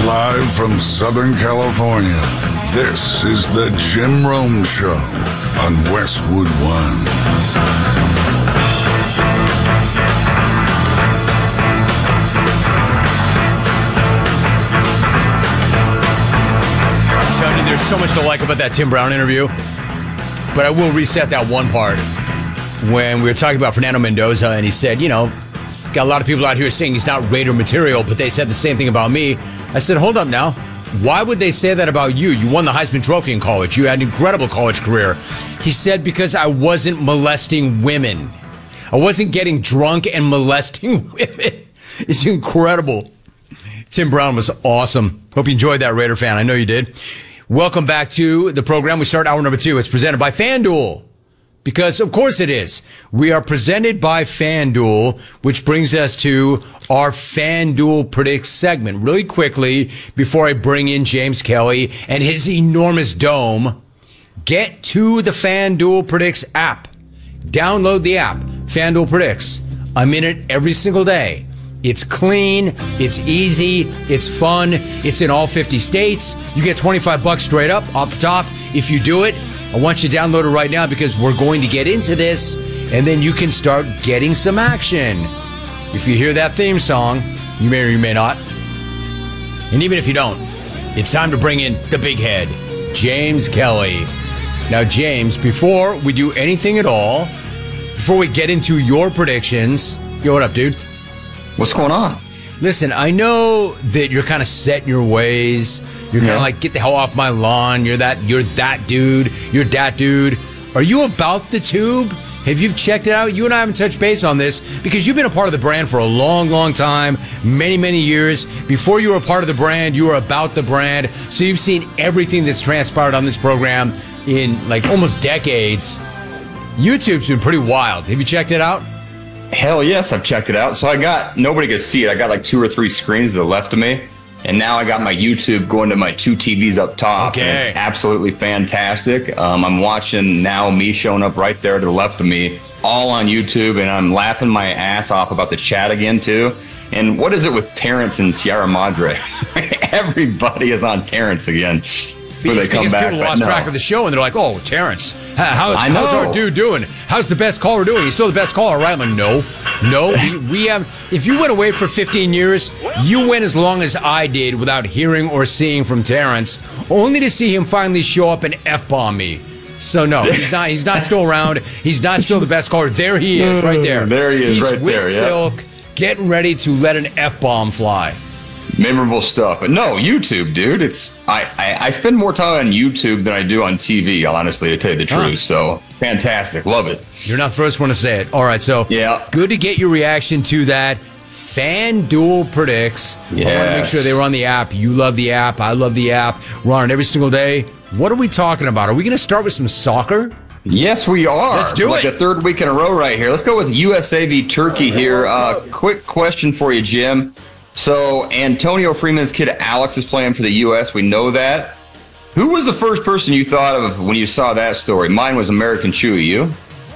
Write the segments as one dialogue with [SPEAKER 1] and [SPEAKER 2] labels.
[SPEAKER 1] Live from Southern California, this is the Jim Rome Show on Westwood One.
[SPEAKER 2] I'm telling you, there's so much to like about that Tim Brown interview, but I will reset that one part when we were talking about Fernando Mendoza, and he said, you know, got a lot of people out here saying he's not Raider material, but they said the same thing about me. I said, hold up now. Why would they say that about you? You won the Heisman Trophy in college. You had an incredible college career. He said, because I wasn't molesting women. I wasn't getting drunk and molesting women. It's incredible. Tim Brown was awesome. Hope you enjoyed that, Raider fan. I know you did. Welcome back to the program. We start hour number 2. It's presented by FanDuel. Because, of course, it is. We are presented by FanDuel, which brings us to our FanDuel Predicts segment. Really quickly, before I bring in James Kelly and his enormous dome, get to the FanDuel Predicts app. Download the app, FanDuel Predicts. I'm in it every single day. It's clean, it's easy, it's fun, it's in all 50 states. You get $25 straight up off the top if you do it. I want you to download it right now because we're going to get into this, and then you can start getting some action. If you hear that theme song, you may or you may not. And even if you don't, it's time to bring in the big head, James Kelly. Now, James, before we do anything at all, before we get into your predictions, yo, what up, dude?
[SPEAKER 3] What's going on?
[SPEAKER 2] Listen, I know that you're kind of set in your ways. You're kind of like, get the hell off my lawn. You're that dude. You're that dude. Are you about the tube? Have you checked it out? You and I haven't touched base on this because you've been a part of the brand for a long, long time, many, many years. Before you were a part of the brand, you were about the brand. So you've seen everything that's transpired on this program in like almost decades. YouTube's been pretty wild. Have you checked it out?
[SPEAKER 3] Hell yes, I've checked it out. So nobody can see it. I got like 2 or 3 screens to the left of me. And now I got my YouTube going to my 2 TVs up top.
[SPEAKER 2] Okay.
[SPEAKER 3] And it's absolutely fantastic. I'm watching now me showing up right there to the left of me, all on YouTube. And I'm laughing my ass off about the chat again, too. And what is it with Terrence and Sierra Madre? Everybody is on Terrence again.
[SPEAKER 2] Because people lost track of the show and they're like, oh, Terrence, how's our dude doing? How's the best caller doing? He's still the best caller, right? I'm like, no. We have. If you went away for 15 years, you went as long as I did without hearing or seeing from Terrence, only to see him finally show up and F-bomb me. So no, he's not still around. He's not still the best caller. There he is, right there.
[SPEAKER 3] There he is,
[SPEAKER 2] he's
[SPEAKER 3] right
[SPEAKER 2] with
[SPEAKER 3] there.
[SPEAKER 2] Silk, getting ready to let an F-bomb fly.
[SPEAKER 3] Memorable stuff. But no, YouTube, dude. I spend more time on YouTube than I do on TV, honestly, to tell you the truth. So fantastic. Love it.
[SPEAKER 2] You're not the first one to say it. All right, so good to get your reaction to that. FanDuel Predicts.
[SPEAKER 3] Yes.
[SPEAKER 2] I want to make sure they were on the app. You love the app. I love the app. We're on it every single day. What are we talking about? Are we going to start with some soccer?
[SPEAKER 3] Yes, we are.
[SPEAKER 2] Let's do it.
[SPEAKER 3] The third week in a row right here. Let's go with USA v Turkey here. Quick question for you, Jim. So Antonio Freeman's kid Alex is playing for the U.S. We know that. Who was the first person you thought of when you saw that story? Mine was American Chewy. You?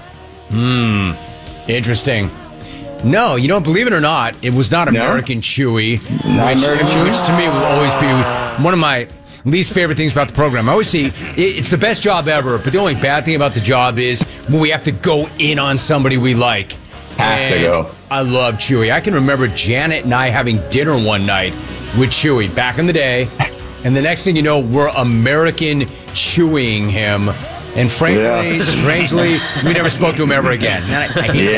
[SPEAKER 2] Interesting. No, you don't believe it or not, it was not American Chewy, which to me will always be one of my least favorite things about the program. I always see it's the best job ever, but the only bad thing about the job is when we have to go in on somebody we like.
[SPEAKER 3] Have to go.
[SPEAKER 2] I love Chewy. I can remember Janet and I having dinner one night with Chewy back in the day, and the next thing you know, we're American Chewing him. And frankly, strangely, we never spoke to him ever again. I hate